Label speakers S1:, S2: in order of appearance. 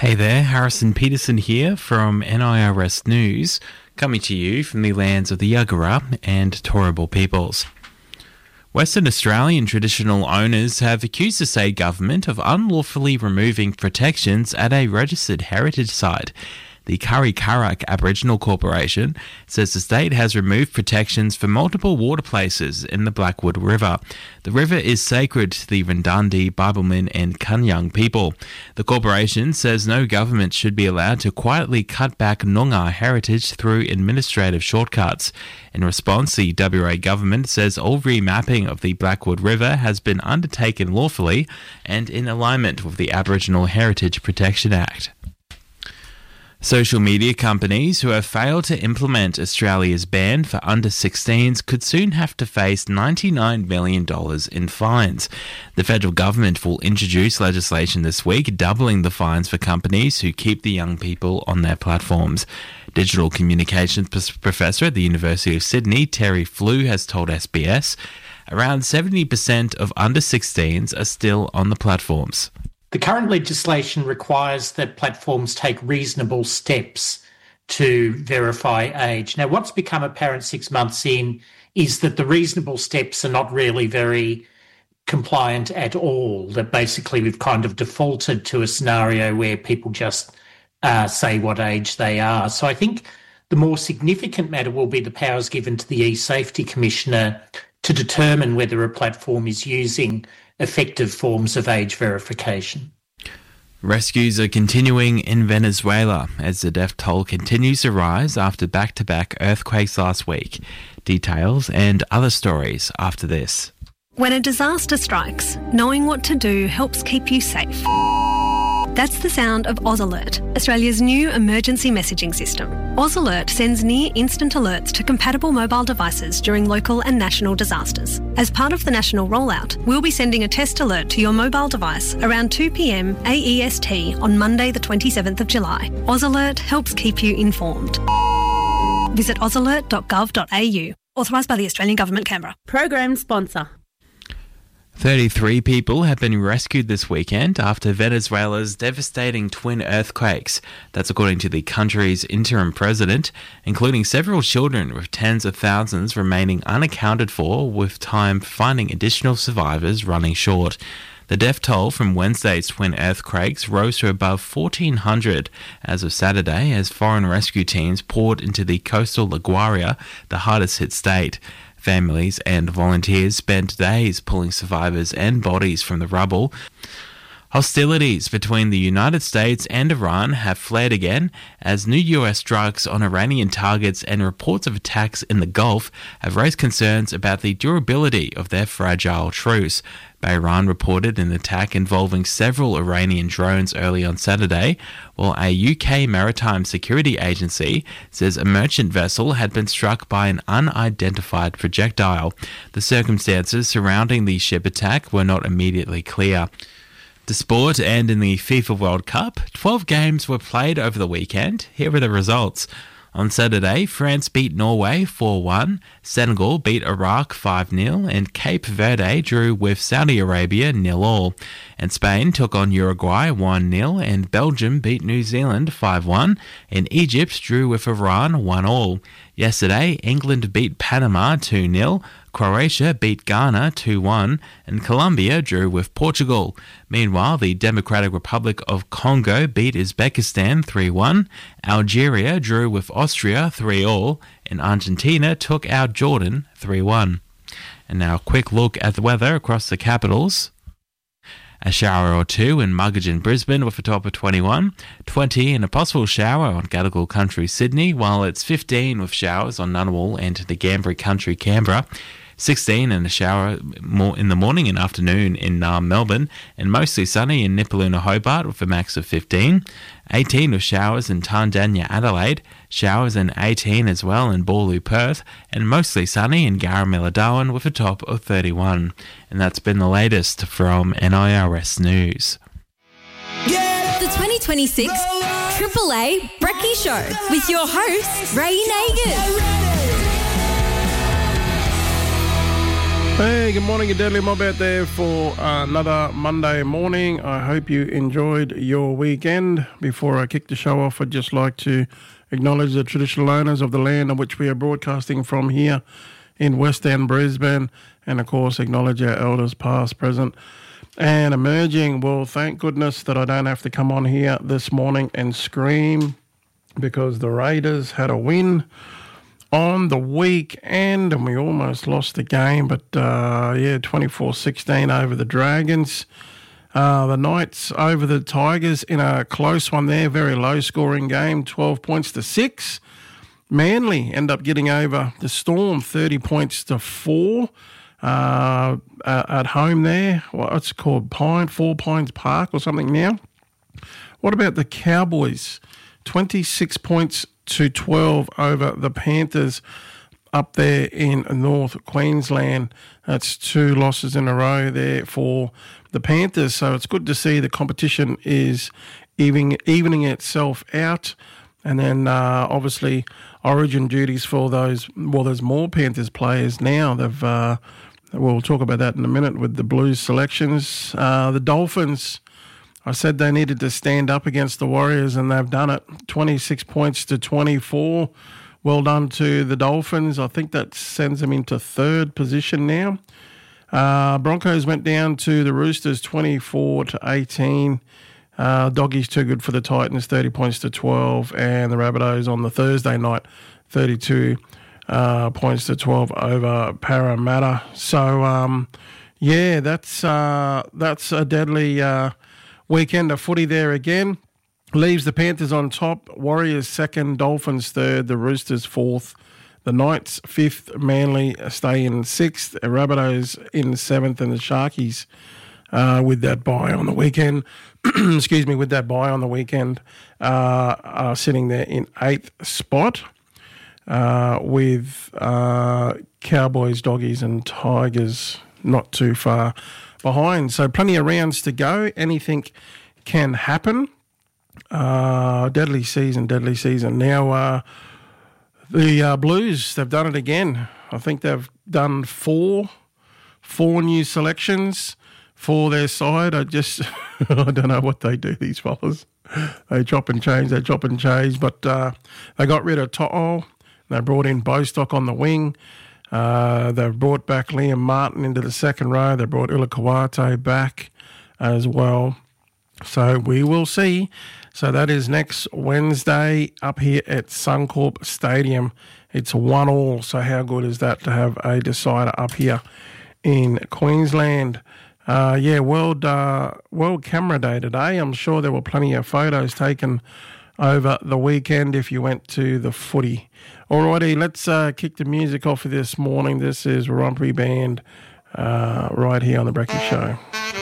S1: Hey there, Harrison Peterson here from NIRS News, coming to you from the lands of the Yagara and Turrbal peoples. Western Australian traditional owners have accused the state government of unlawfully removing protections at a registered heritage site. The Kurri Kurrak Aboriginal Corporation says the state has removed protections for multiple water places in the Blackwood River. The river is sacred to the Wurundjeri, Bibbulmun and Kunyung people. The corporation says no government should be allowed to quietly cut back Noongar heritage through administrative shortcuts. In response, the WA government says all remapping of the Blackwood River has been undertaken lawfully and in alignment with the Aboriginal Heritage Protection Act. Social media companies who have failed to implement Australia's ban for under-16s could soon have to face $99 million in fines. The federal government will introduce legislation this week doubling the fines for companies who keep the young people on their platforms. Digital communications professor at the University of Sydney, Terry Flew, has told SBS around 70% of under-16s are still on the platforms.
S2: The current legislation requires that platforms take reasonable steps to verify age. Now, what's become apparent 6 months in is that the reasonable steps are not really very compliant at all, that basically we've kind of defaulted to a scenario where people just say what age they are. So I think the more significant matter will be the powers given to the e-Safety Commissioner to determine whether a platform is using effective forms of age verification.
S1: Rescues are continuing in Venezuela as the death toll continues to rise after back-to-back earthquakes last week. Details and other stories after this.
S3: When a disaster strikes, knowing what to do helps keep you safe. That's the sound of AusAlert, Australia's new emergency messaging system. AusAlert sends near-instant alerts to compatible mobile devices during local and national disasters. As part of the national rollout, we'll be sending a test alert to your mobile device around 2 p.m. AEST on Monday the 27th of July. AusAlert helps keep you informed. Visit ausalert.gov.au. Authorised by the Australian Government, Canberra.
S4: Program sponsor.
S1: 33 people have been rescued this weekend after Venezuela's devastating twin earthquakes. That's according to the country's interim president, including several children, with tens of thousands remaining unaccounted for, with time finding additional survivors running short. The death toll from Wednesday's twin earthquakes rose to above 1,400 as of Saturday as foreign rescue teams poured into the coastal La Guaira, the hardest hit state. Families and volunteers spent days pulling survivors and bodies from the rubble. Hostilities between the United States and Iran have flared again as new US strikes on Iranian targets and reports of attacks in the Gulf have raised concerns about the durability of their fragile truce. Bahrain reported an attack involving several Iranian drones early on Saturday, while a UK maritime security agency says a merchant vessel had been struck by an unidentified projectile. The circumstances surrounding the ship attack were not immediately clear. To sport, and in the FIFA World Cup, 12 games were played over the weekend. Here are the results. On Saturday, France beat Norway 4-1, Senegal beat Iraq 5-0, and Cape Verde drew with Saudi Arabia 0-0. And Spain took on Uruguay 1-0, and Belgium beat New Zealand 5-1, and Egypt drew with Iran 1-1. Yesterday, England beat Panama 2-0, Croatia beat Ghana 2-1, and Colombia drew with Portugal. Meanwhile, the Democratic Republic of Congo beat Uzbekistan 3-1, Algeria drew with Austria 3-3, and Argentina took out Jordan 3-1. And now a quick look at the weather across the capitals. A shower or two in Muggeridge, Brisbane with a top of 21, 20 and a possible shower on Gadigal Country, Sydney, while it's 15 with showers on Ngunnawal and the Ngambri Country, Canberra, 16 and a shower more in the morning and afternoon in Melbourne, and mostly sunny in Nipaluna, Hobart with a max of 15, 18 with showers in Tandanya, Adelaide, showers in 18 as well in Boorloo, Perth, and mostly sunny in Garamilla, Darwin with a top of 31. And that's been the latest from NIRS News.
S5: The 2026 Triple A Brekkie Show with your host, Ray Nagin.
S4: Hey, good morning, a Deadly Mob out there for another Monday morning. I hope you enjoyed your weekend. Before I kick the show off, I'd just like to acknowledge the traditional owners of the land on which we are broadcasting from here in West End, Brisbane, and of course acknowledge our elders past, present and emerging. Well, thank goodness that I don't have to come on here this morning and scream because the Raiders had a win on the weekend, and we almost lost the game, but 24-16 over the Dragons. The Knights over the Tigers in a close one there, very low-scoring game, 12 points to 6. Manly end up getting over the Storm, 30 points to 4 at home there. What's it called? Four Pines Park or something now. What about the Cowboys? 26 points to 12 over the Panthers up there in North Queensland. That's 2 losses in a row there for the Panthers. So it's good to see the competition is evening itself out. And then obviously origin duties for those, well, there's more Panthers players now. We'll talk about that in a minute with the Blues selections. The Dolphins, I said they needed to stand up against the Warriors, and they've done it. 26 points to 24. Well done to the Dolphins. I think that sends them into 3rd position now. Broncos went down to the Roosters, 24 to 18. Doggies too good for the Titans, 30 points to 12. And the Rabbitohs on the Thursday night, 32 points to 12 over Parramatta. So, that's a deadly weekend of footy there again. Leaves the Panthers on top, Warriors 2nd, Dolphins 3rd, the Roosters 4th, the Knights 5th, Manly stay in 6th, Rabbitohs in 7th, and the Sharkies with that bye on the weekend, are sitting there in 8th spot with Cowboys, Doggies and Tigers not too far behind. So plenty of rounds to go. Anything can happen. Deadly season. Now, the Blues, they've done it again. I think they've done four new selections for their side. I don't know what they do, these fellas. They chop and change. But they got rid of To'o. They brought in Bostock on the wing. They've brought back Liam Martin into the second row. They brought Ulukwate back as well. So we will see. So that is next Wednesday up here at Suncorp Stadium. It's 1-1. So how good is that to have a decider up here in Queensland? World Camera Day today. I'm sure there were plenty of photos taken over the weekend if you went to the footy. Alrighty, let's kick the music off for this morning. This is Rompy Band right here on The Brecky Show.